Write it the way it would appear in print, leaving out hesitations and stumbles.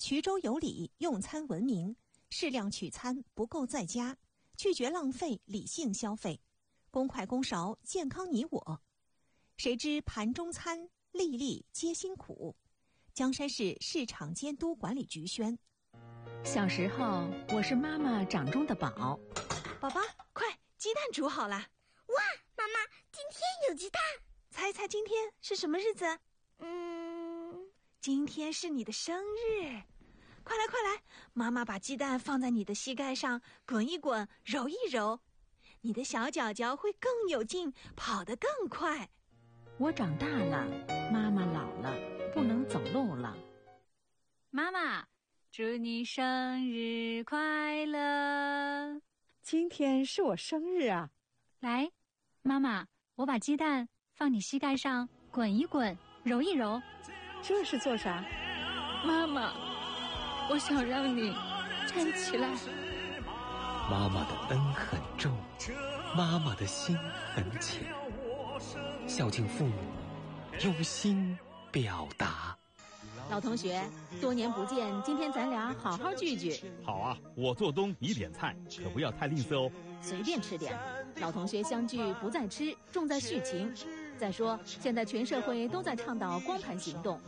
衢州有礼，用餐文明，适量取餐，不够在家，拒绝浪费，理性消费，公筷公勺，健康你我。谁知盘中餐，粒粒皆辛苦。江山市市场监督管理局宣。 小时候，我是妈妈掌中的宝。 宝宝，快，鸡蛋煮好了。 哇，妈妈，今天有鸡蛋。 猜猜今天是什么日子？今天是你的生日。快来快来，妈妈把鸡蛋放在你的膝盖上，滚一滚，揉一揉，你的小脚脚会更有劲，跑得更快。 我长大了，妈妈老了，不能走路了。 妈妈，祝你生日快乐！ 今天是我生日啊！ 来，妈妈，我把鸡蛋放你膝盖上，滚一滚，揉一揉。 这是做啥？ 妈妈，我想让你站起来。 妈妈的恩很重，妈妈的心很浅，孝敬父母，用心表达。 老同学，多年不见，今天咱俩好好聚聚。 好啊，我做东你点菜，可不要太吝啬哦。 随便吃点，老同学相聚不在吃，重在续情。再说，现在全社会都在倡导光盘行动，